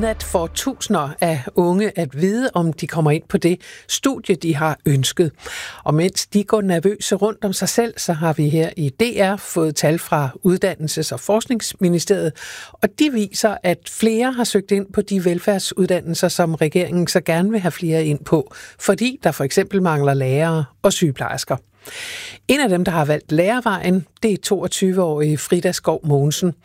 midnat får tusinder af unge at vide, om de kommer ind på det studie, de har ønsket. Og mens de går nervøse rundt om sig selv, så har vi her i DR fået tal fra Uddannelses- og Forskningsministeriet, og de viser, at flere har søgt ind på de velfærdsuddannelser, som regeringen så gerne vil have flere ind på, fordi der for eksempel mangler lærere og sygeplejersker. En af dem, der har valgt lærervejen, det er 22-årige Frida Skov Mogensen.